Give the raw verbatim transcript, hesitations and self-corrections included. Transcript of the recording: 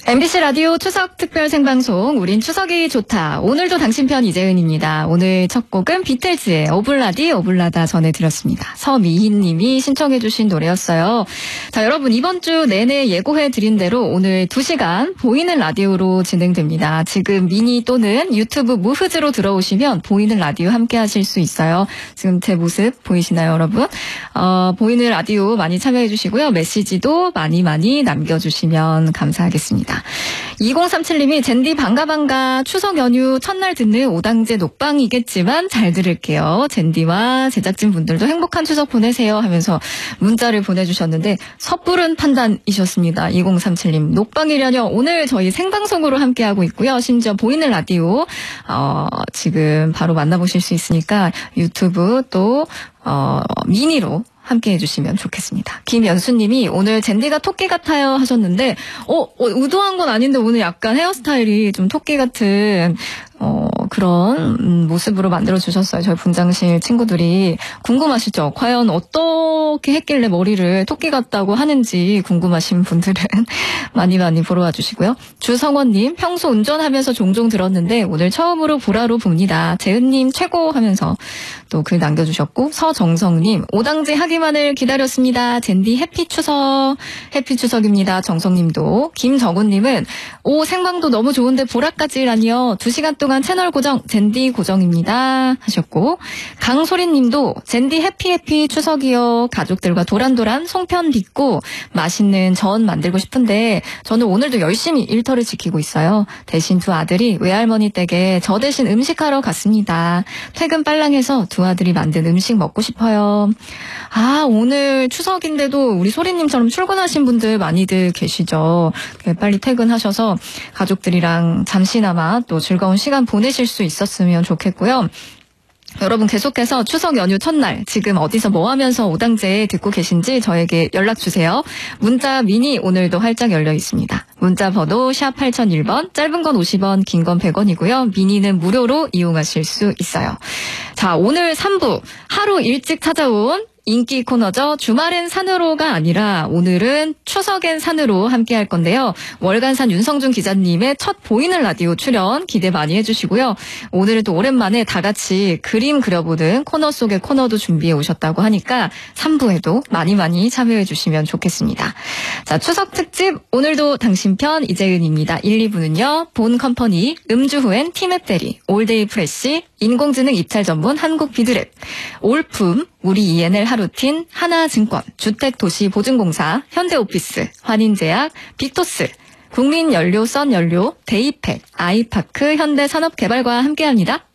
엠비씨 라디오 추석 특별 생방송 우린 추석이 좋다. 오늘도 당신 편 이재은입니다. 오늘 첫 곡은 비틀즈의 오블라디 오블라다 전해드렸습니다. 서미희 님이 신청해 주신 노래였어요. 자, 여러분 이번 주 내내 예고해 드린 대로 오늘 두 시간 보이는 라디오로 진행됩니다. 지금 미니 또는 유튜브 무흐즈로 들어오시면 보이는 라디오 함께 하실 수 있어요. 지금 제 모습 보이시나요, 여러분? 어, 보이는 라디오 많이 참여해 주시고요. 메시지도 많이 많이 남겨주시면 감사하겠습니다. 이공삼칠 님이 젠디 반가 반가 추석 연휴 첫날 듣는 오당제 녹방이겠지만 잘 들을게요. 젠디와 제작진 분들도 행복한 추석 보내세요 하면서 문자를 보내주셨는데 섣부른 판단이셨습니다. 이공삼칠 님 녹방이려뇨. 오늘 저희 생방송으로 함께하고 있고요. 심지어 보이는 라디오 어, 지금 바로 만나보실 수 있으니까 유튜브 또 어, 미니로 함께 해주시면 좋겠습니다. 김연수님이 오늘 젠디가 토끼 같아요 하셨는데 어, 어 의도한 건 아닌데 오늘 약간 헤어스타일이 좀 토끼 같은 어, 그런 음, 모습으로 만들어주셨어요. 저희 분장실 친구들이. 궁금하시죠? 과연 어떻게 했길래 머리를 토끼 같다고 하는지 궁금하신 분들은 많이 많이 보러 와주시고요. 주성원님 평소 운전하면서 종종 들었는데 오늘 처음으로 보라로 봅니다. 재은님 최고 하면서 또 글 남겨주셨고, 서정성님 오당제 하기만을 기다렸습니다. 젠디 해피 추석. 해피 추석입니다. 정성님도. 김정훈님은 오 생방도 너무 좋은데 보라까지라니요. 두 시간 동안 채널 고정 젠디 고정입니다 하셨고, 강소리님도 젠디 해피 해피 추석이요. 가족들과 도란도란 송편 빚고 맛있는 전 만들고 싶은데 저는 오늘도 열심히 일터를 지키고 있어요. 대신 두 아들이 외할머니 댁에 저 대신 음식하러 갔습니다. 퇴근 빨랑해서 두 아들이 만든 음식 먹고 싶어요. 아, 오늘 추석인데도 우리 소리님처럼 출근하신 분들 많이들 계시죠. 빨리 퇴근하셔서 가족들이랑 잠시나마 또 즐거운 시간 보내실 수 있었으면 좋겠고요. 여러분 계속해서 추석 연휴 첫날 지금 어디서 뭐 하면서 오당제 듣고 계신지 저에게 연락 주세요. 문자 미니 오늘도 활짝 열려 있습니다. 문자 번호 샵 팔공공일 번, 짧은 건 오십 원, 긴 건 백 원이고요. 미니는 무료로 이용하실 수 있어요. 자, 오늘 삼 부 하루 일찍 찾아온 인기 코너죠. 주말엔 산으로가 아니라 오늘은 추석엔 산으로 함께 할 건데요. 월간산 윤성준 기자님의 첫 보이는 라디오 출연 기대 많이 해주시고요. 오늘은 또 오랜만에 다 같이 그림 그려보는 코너 속의 코너도 준비해 오셨다고 하니까 삼 부에도 많이 많이 참여해 주시면 좋겠습니다. 자, 추석 특집 오늘도 당신 편 이재은입니다. 일, 이 부는요. 본 컴퍼니, 음주 후엔 티맵 대리, 올데이 프레시, 인공지능 입찰 전문 한국 비드랩, 올품, 우리 이엔엘 하루틴, 하나증권, 주택도시보증공사, 현대오피스, 환인제약, 빅토스, 국민연료 썬연료, 데이팩, 아이파크, 현대산업개발과 함께합니다.